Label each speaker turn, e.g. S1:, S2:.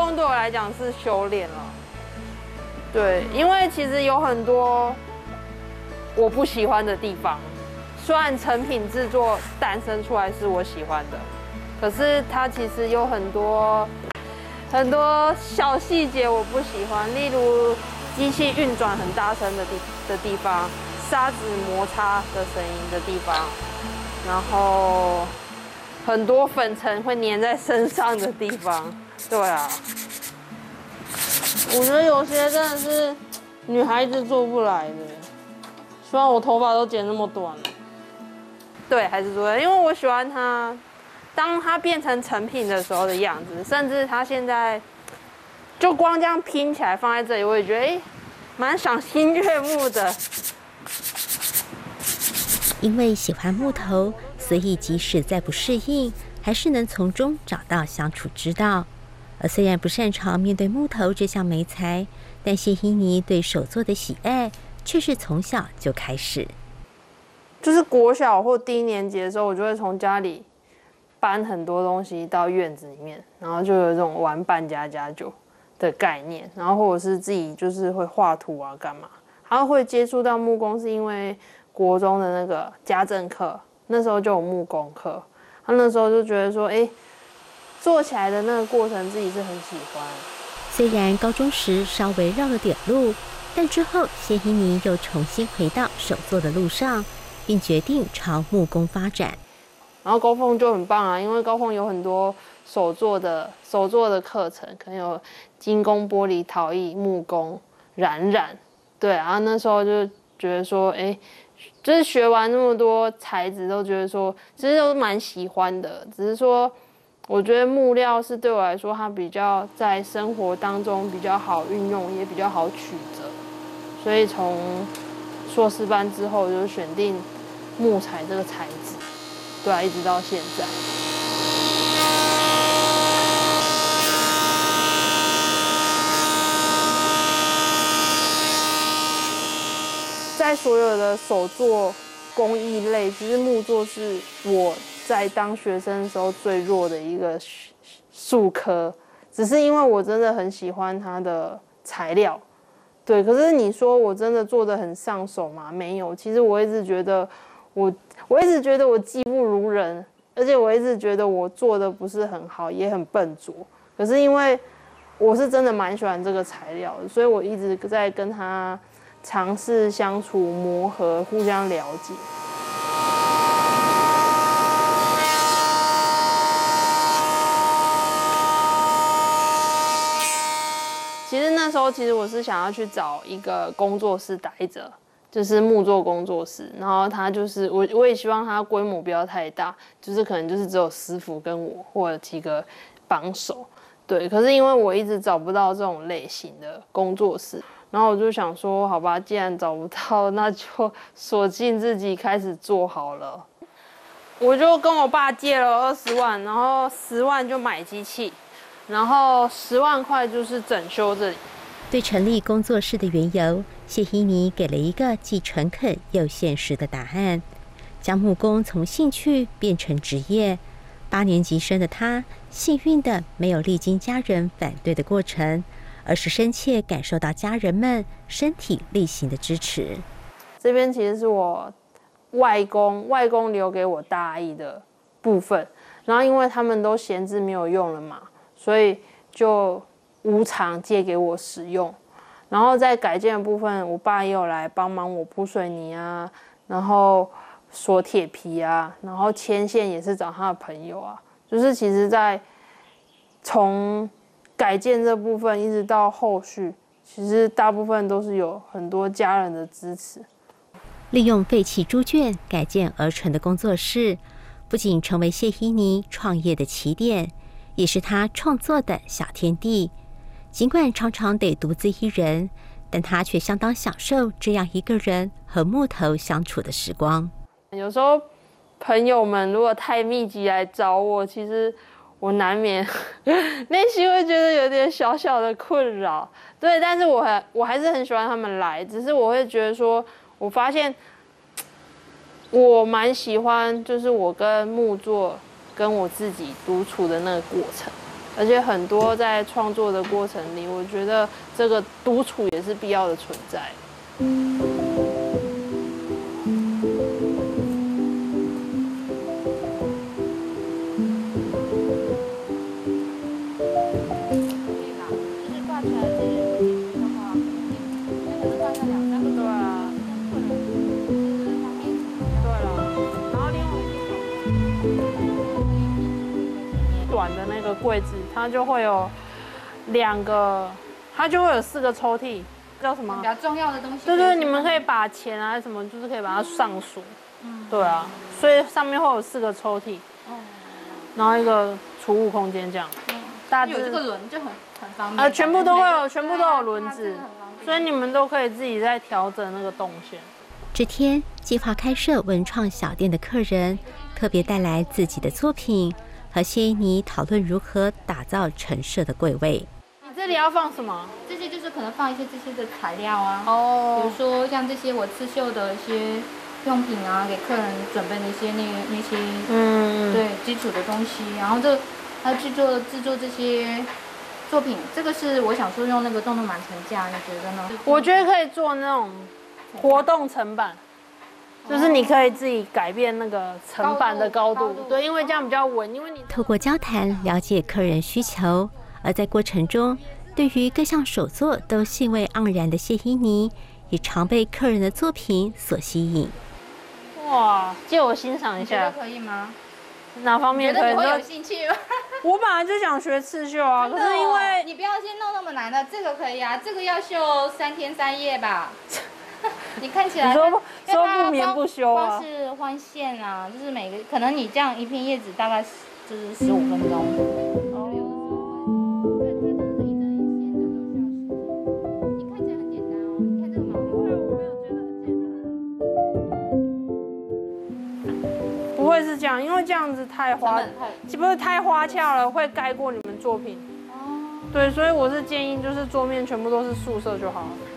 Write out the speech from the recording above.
S1: 工对我来讲是修炼了。对，因为其实有很多我不喜欢的地方，虽然成品制作诞生出来是我喜欢的，可是它其实有很多小细节我不喜欢，例如机器运转很大声的地方，砂纸摩擦的声音的地方，然后很多粉尘会粘在身上的地方。对啊，我觉得有些真的是女孩子做不来的。虽然我头发都剪那么短了，对，还是做的，因为我喜欢它，当它变成成品的时候的样子，甚至它现在就光这样拼起来放在这里，我也觉得蛮赏心悦目的。
S2: 因为喜欢木头，所以即使再不适应，还是能从中找到相处之道。而虽然不擅长面对木头这项媒材，但谢依妮对手作的喜爱却是从小就开始。
S1: 就是国小或低年级的时候，我就会从家里搬很多东西到院子里面，然后就有这种玩扮家家酒的概念，然后或者是自己就是会画图啊干嘛。然后会接触到木工是因为国中的那个家政课，那时候就有木工课，他那时候就觉得说，做起来的那个过程自己是很喜欢。
S2: 虽然高中时稍微绕了点路，但之后谢依妮又重新回到手作的路上，并决定朝木工发展。
S1: 然后高凤就很棒啊，因为高凤有很多手作的课程，可能有金工、玻璃、陶艺、木工、染。对，然后那时候就觉得说，就是学完那么多材质，都觉得说其实都蛮喜欢的，只是说我觉得木料是对我来说，它比较在生活当中比较好运用，也比较好取得，所以从硕士班之后就选定木材这个材质，对啊，一直到现在。在所有的手作工艺类，其实木作是我在当学生的时候最弱的一个术科，只是因为我真的很喜欢它的材料，对。可是你说我真的做得很上手吗？没有。其实我一直觉得我技不如人，而且我一直觉得我做的不是很好，也很笨拙。可是因为我是真的蛮喜欢这个材料的，所以我一直在跟他尝试相处、磨合、互相了解。其实那时候，我是想要去找一个工作室待着，就是木作工作室。然后他就是我也希望他规模不要太大，就是可能就是只有师傅跟我或者几个帮手。对，可是因为我一直找不到这种类型的工作室。然后我就想说，好吧，既然找不到，那就索性自己开始做好了。我就跟我爸借了20万，然后10万就买机器，然后10万块就是整修这里。
S2: 对成立工作室的缘由，谢依妮给了一个既诚恳又现实的答案：将木工从兴趣变成职业。8年级生的她，幸运的没有历经家人反对的过程，而是深切感受到家人们身体力行的支持。
S1: 这边其实是我外公留给我大阿姨的部分，然后因为他们都闲置没有用了嘛，所以就无偿借给我使用。然后在改建的部分，我爸也有来帮忙我铺水泥啊，然后锁铁皮啊，然后牵线也是找他的朋友啊，就是其实在从改建这部分一直到后续，其实大部分都是有很多家人的支持。
S2: 利用废弃猪圈改建而成的工作室，不仅成为谢依妮创业的起点，也是她创作的小天地。尽管常常得独自一人，但她却相当享受这样一个人和木头相处的时光。
S1: 有时候朋友们如果太密集来找我，其实我难免内心会觉得有点小小的困扰，对，但是我还是很喜欢他们来，只是我会觉得说，我发现我蛮喜欢，就是我跟木作跟我自己独处的那个过程， 而且很多在创作的过程里，我觉得这个独处也是必要的存在。
S2: 的那个柜子，它就会有2个，它就会有4个抽屉，叫什么？
S3: 比较重要的东西。
S2: 对对，你们可以把钱啊什么，就是可以把它上锁。对啊，所以上面会有4个抽屉，然后一个储物空间这样。大致
S3: 有这个轮就很方便。
S2: 全部都会有，全部都有轮子，所以你们都可以自己在调整那个动线。这天，计划开设文创小店的客人特别带来自己的作品，和谢依妮讨论如何打造陈设的柜位。你这里要放什么？
S3: 这些就是可能放一些这些的材料啊，比如说像这些我刺绣的一些用品啊，给客人准备的一些那些对基础的东西，然后还有制作这些作品，这个是我想说用那个动动满层架，你觉得呢？
S2: 我觉得可以做那种活动层板。就是你可以自己改变那个层板的高度，对，因为这样比较稳。因为你透过交谈了解客人需求，而在过程中，对于各项手作都兴味盎然的谢依妮，也常被客人的作品所吸引。哇，借我欣赏一下，
S3: 你觉得可以吗？
S2: 哪方面可以？
S3: 你会有兴趣吗？
S2: 我本来就想学刺绣啊，可是因为
S3: 你不要先弄那么难的，这个可以啊，这个要绣3天3夜吧。你看起来
S2: 说不眠不休啊，
S3: 光是换线啊，就是每个可能你这样一片叶子大概就是15分钟。哦。对，它真的是一针一线的都需要时间。你看起来很简单哦，你看这个毛笔。
S2: 我没有觉得很简单。不会是这样，因为这样子不是太花俏了，会盖过你们作品。哦。对，所以我是建议就是桌面全部都是素色就好了。